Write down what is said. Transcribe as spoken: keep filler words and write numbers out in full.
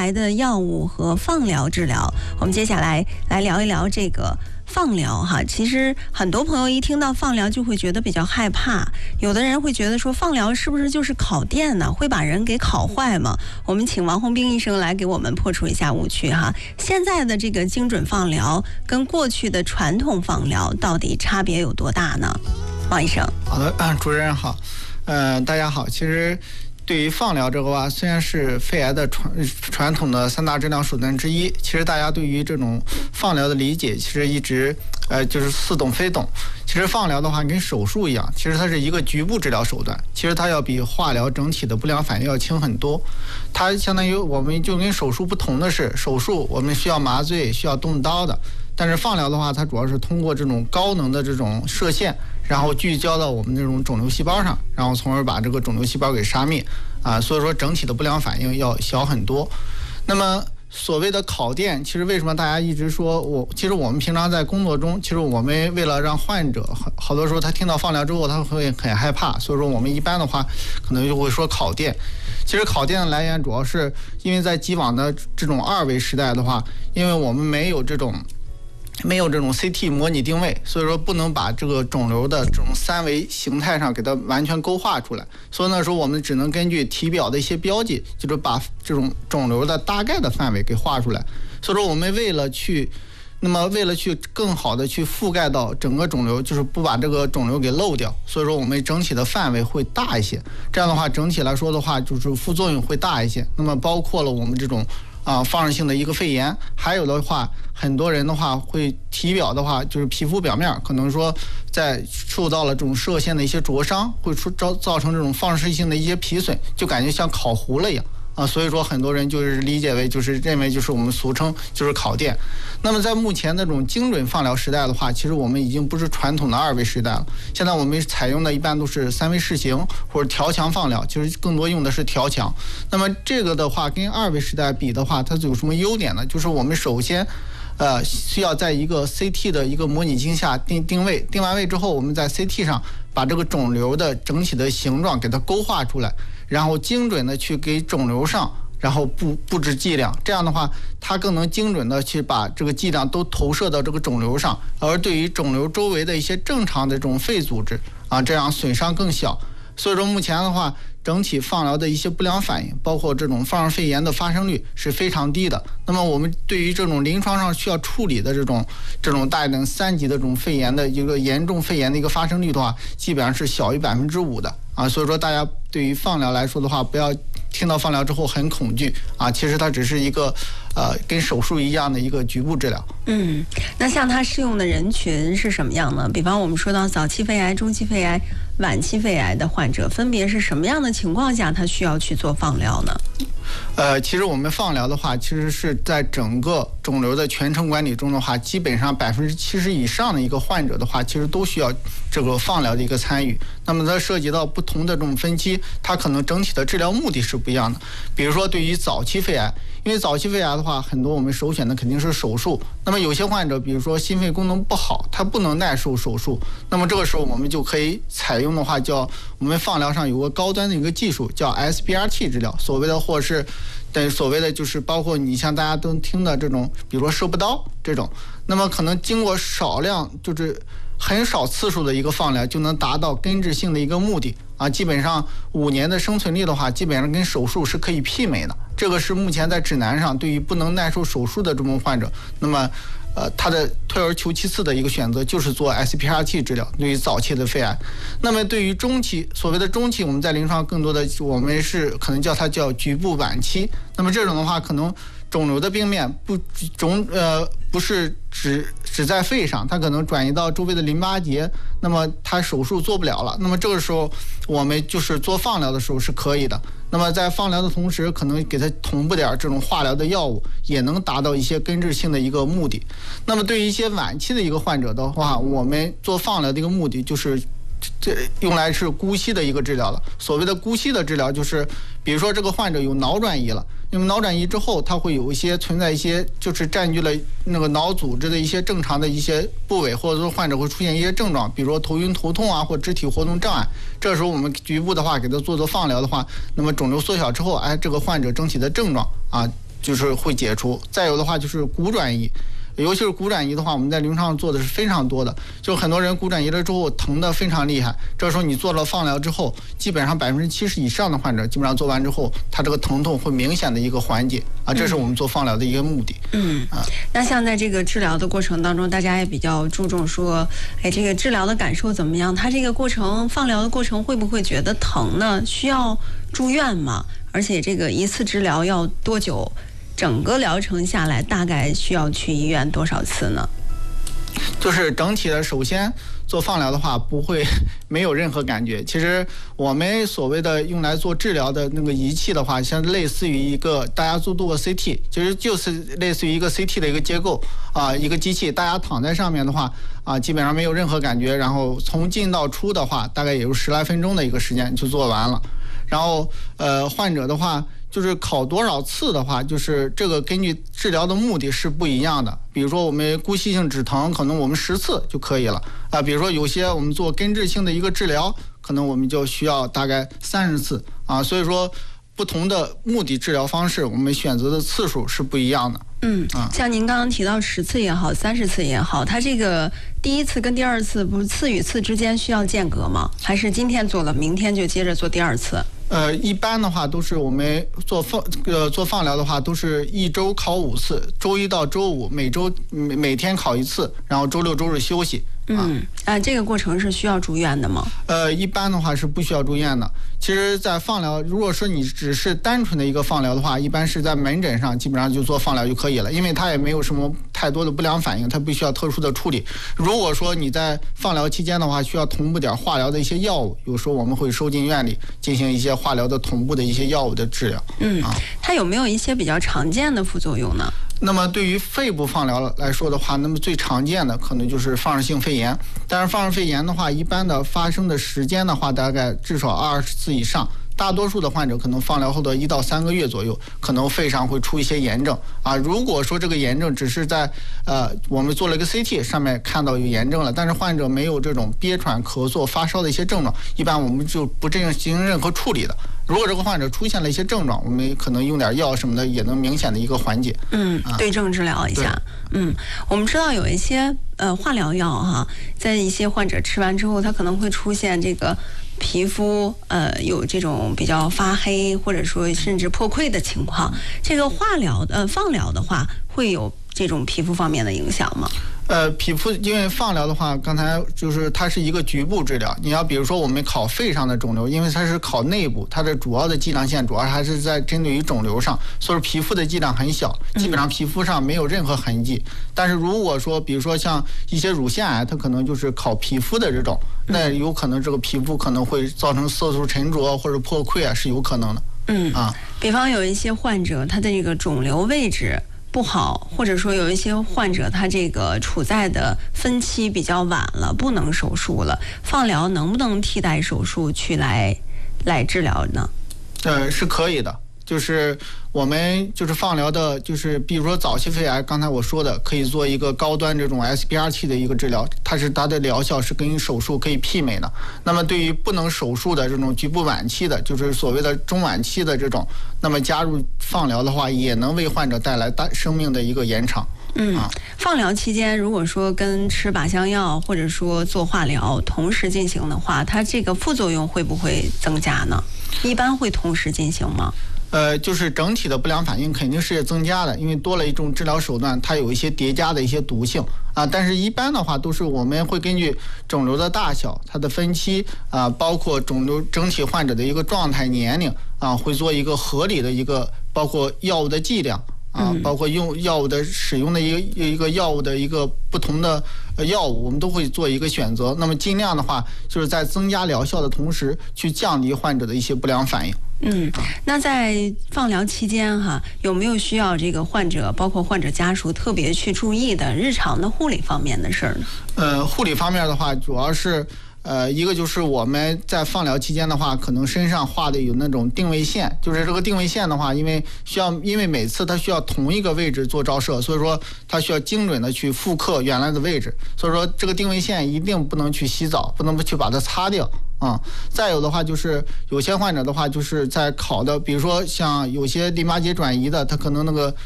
癌的药物和放疗治疗。我们接下来来聊一聊这个放疗哈。其实很多朋友一听到放疗就会觉得比较害怕，有的人会觉得说放疗是不是就是烤电呢？会把人给烤坏吗？我们请王宏斌医生来给我们破除一下误区哈。现在的这个精准放疗跟过去的传统放疗到底差别有多大呢？王医生。 好的，嗯，主持人好，呃，大家好。其实对于放疗这个话，虽然是肺癌的传传统的三大治疗手段之一，其实大家对于这种放疗的理解，其实一直呃就是似懂非懂。其实放疗的话跟手术一样，其实它是一个局部治疗手段，其实它要比化疗整体的不良反应要轻很多。它相当于我们就跟手术不同的是，手术我们需要麻醉，需要动刀的。但是放疗的话，它主要是通过这种高能的这种射线，然后聚焦到我们这种肿瘤细胞上，然后从而把这个肿瘤细胞给杀灭啊，所以说整体的不良反应要小很多。那么所谓的烤电，其实为什么大家一直说我，其实我们平常在工作中，其实我们为了让患者好多时候他听到放疗之后他会很害怕，所以说我们一般的话可能就会说烤电。其实烤电的来源主要是因为在既往的这种二维时代的话，因为我们没有这种没有这种 C T 模拟定位，所以说不能把这个肿瘤的这种三维形态上给它完全勾画出来，所以那时候我们只能根据体表的一些标记，就是把这种肿瘤的大概的范围给画出来。所以说我们为了去那么为了去更好的去覆盖到整个肿瘤，就是不把这个肿瘤给漏掉，所以说我们整体的范围会大一些，这样的话整体来说的话就是副作用会大一些。那么包括了我们这种啊，放射性的一个肺炎，还有的话，很多人的话会体表的话，就是皮肤表面可能说在受到了这种射线的一些灼伤，会出造造成这种放射性的一些皮损，就感觉像烤糊了一样啊，所以说很多人就是理解为就是认为就是我们俗称就是烤电。那么在目前那种精准放疗时代的话，其实我们已经不是传统的二维时代了，现在我们采用的一般都是三维视型或者调强放疗，其实更多用的是调强。那么这个的话跟二维时代比的话，它有什么优点呢？就是我们首先呃，需要在一个 C T 的一个模拟镜下定定位，定完位之后，我们在 C T 上把这个肿瘤的整体的形状给它勾画出来，然后精准的去给肿瘤上然后布布置剂量，这样的话它更能精准的去把这个剂量都投射到这个肿瘤上，而对于肿瘤周围的一些正常的这种肺组织啊，这样损伤更小。所以说目前的话，整体放疗的一些不良反应，包括这种放射肺炎的发生率是非常低的。那么我们对于这种临床上需要处理的这种这种大等三级的这种肺炎的一个严重肺炎的一个发生率的话，基本上是小于百分之五的啊。所以说大家对于放疗来说的话，不要听到放疗之后很恐惧啊，其实它只是一个呃跟手术一样的一个局部治疗。 嗯，那像它适用的人群是什么样呢？比方我们说到早期肺癌、中期肺癌、晚期肺癌的患者，分别是什么样的情况下他需要去做放疗呢？ 呃，其实我们放疗的话，其实是在整个肿瘤的全程管理中的话，基本上百分之七十以上的一个患者的话，其实都需要这个放疗的一个参与。那么它涉及到不同的这种分期，它可能整体的治疗目的是不一样的。比如说对于早期肺癌，因为早期肺癌的话，很多我们首选的肯定是手术。那么有些患者，比如说心肺功能不好，他不能耐受手术，那么这个时候我们就可以采用的话，叫我们放疗上有个高端的一个技术，叫 S B R T 治疗，所谓的或是对所谓的就是包括你像大家都听的这种，比如说射不刀这种，那么可能经过少量就是很少次数的一个放疗，就能达到根治性的一个目的啊。基本上五年的生存率的话，基本上跟手术是可以媲美的。这个是目前在指南上对于不能耐受手术的这种患者，那么呃，他的退而求其次的一个选择就是做 S B R T 治疗，对于早期的肺癌。那么对于中期，所谓的中期，我们在临床更多的我们是可能叫它叫局部晚期。那么这种的话，可能肿瘤的病变不肿呃不是只只在肺上，它可能转移到周围的淋巴结，那么它手术做不了了。那么这个时候我们就是做放疗的时候是可以的。那么在放疗的同时，可能给它同步点这种化疗的药物，也能达到一些根治性的一个目的。那么对于一些晚期的一个患者的话，我们做放疗的一个目的就是这用来是姑息的一个治疗了。所谓的姑息的治疗，就是比如说这个患者有脑转移了，因为脑转移之后，它会有一些存在一些就是占据了那个脑组织的一些正常的一些部位，或者说患者会出现一些症状，比如说头晕头痛啊，或肢体活动障碍。这时候我们局部的话给他做做放疗的话，那么肿瘤缩小之后，哎，这个患者整体的症状啊就是会解除。再有的话就是骨转移。尤其是骨转移的话，我们在临床上做的是非常多的，就很多人骨转移了之后疼得非常厉害，这时候你做了放疗之后，基本上百分之七十以上的患者基本上做完之后，他这个疼痛会明显的一个缓解啊，这是我们做放疗的一个目的。 嗯，啊，那像在这个治疗的过程当中，大家也比较注重说，哎，这个治疗的感受怎么样？他这个过程放疗的过程会不会觉得疼呢？需要住院吗？而且这个一次治疗要多久？整个疗程下来大概需要去医院多少次呢？ 就是整体的，首先做放疗的话不会没有任何感觉。其实我们所谓的用来做治疗的那个仪器的话，像类似于一个大家做做过 C T， 其实就是类似于一个 C T 的一个结构啊，一个机器，大家躺在上面的话啊，基本上没有任何感觉。然后从进到出的话，大概也就十来分钟的一个时间就做完了。然后呃，患者的话。就是考多少次的话，就是这个根据治疗的目的是不一样的。比如说我们姑息性止疼，可能我们十次就可以了啊。比如说有些我们做根治性的一个治疗，可能我们就需要大概三十次啊。所以说不同的目的治疗方式，我们选择的次数是不一样的。 嗯，像您刚刚提到十次也好，三十次也好，它这个第一次跟第二次不是次与次之间需要间隔吗？还是今天做了，明天就接着做第二次？ 呃，一般的话都是我们做放呃做放疗的话，都是一周考五次，周一到周五每周每每天考一次，然后周六周日休息。 嗯，啊，这个过程是需要住院的吗？ 呃，一般的话是不需要住院的。其实，在放疗，如果说你只是单纯的一个放疗的话，一般是在门诊上基本上就做放疗就可以了，因为它也没有什么太多的不良反应，它不需要特殊的处理。如果说你在放疗期间的话，需要同步点化疗的一些药物，有时候我们会收进院里进行一些化疗的同步的一些药物的治疗。 嗯，啊，它有没有一些比较常见的副作用呢？ 那么对于肺部放疗来说的话，那么最常见的可能就是放射性肺炎。但是放射肺炎的话，一般的发生的时间的话，大概至少二十次以上。大多数的患者可能放疗后的一到三个月左右，可能肺上会出一些炎症啊。如果说这个炎症只是在呃我们做了一个 C T 上面看到有炎症了，但是患者没有这种憋喘、咳嗽、发烧的一些症状，一般我们就不进行任何处理的。如果这个患者出现了一些症状，我们可能用点药什么的，也能明显的一个缓解。 嗯，对症治疗一下。嗯，我们知道有一些呃化疗药哈，在一些患者吃完之后，他可能会出现这个皮肤呃有这种比较发黑，或者说甚至破溃的情况。这个化疗呃放疗的话，会有这种皮肤方面的影响吗？ 呃，皮肤因为放疗的话，刚才就是它是一个局部治疗。你要比如说我们考肺上的肿瘤，因为它是考内部，它的主要的剂量线主要还是在针对于肿瘤上，所以皮肤的剂量很小，基本上皮肤上没有任何痕迹。但是如果说比如说像一些乳腺癌，它可能就是考皮肤的这种，那有可能这个皮肤可能会造成色素沉着或者破溃啊，是有可能的。 嗯啊， 比方有一些患者，他的这个肿瘤位置不好，或者说有一些患者他这个处在的分期比较晚了，不能手术了，放疗能不能替代手术去来来治疗呢？ 呃，是可以的。就是我们就是放疗的，就是比如说早期肺癌，刚才我说的，可以做一个高端这种 S B R T 的一个治疗，它是它的疗效是跟手术可以媲美的。那么对于不能手术的这种局部晚期的，就是所谓的中晚期的这种，那么加入放疗的话，也能为患者带来大生命的一个延长。 嗯，放疗期间如果说跟吃靶向药或者说做化疗同时进行的话，它这个副作用会不会增加呢？一般会同时进行吗？ 呃，就是整体的不良反应肯定是增加的，因为多了一种治疗手段，它有一些叠加的一些毒性啊。但是一般的话，都是我们会根据肿瘤的大小、它的分期啊，包括肿瘤整体患者的一个状态、年龄啊，会做一个合理的一个，包括药物的剂量啊，包括用药物的使用的一个一个药物的一个不同的药物，我们都会做一个选择。那么尽量的话，就是在增加疗效的同时，去降低患者的一些不良反应。 嗯，那在放疗期间哈，有没有需要这个患者，包括患者家属特别去注意的日常的护理方面的事儿呢？呃， 护理方面的话，主要是呃，一个就是我们在放疗期间的话，可能身上画的有那种定位线，就是这个定位线的话，因为需要，因为每次它需要同一个位置做照射，所以说它需要精准的去复刻原来的位置，所以说这个定位线一定不能去洗澡，不能去把它擦掉啊、嗯。再有的话就是有些患者的话，就是在考的，比如说像有些淋巴结转移的，他可能那个